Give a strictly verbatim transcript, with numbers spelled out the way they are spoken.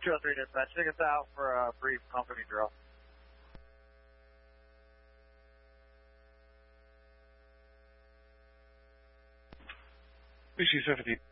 two oh three dispatch, take us out for a brief company drill. B C seventy.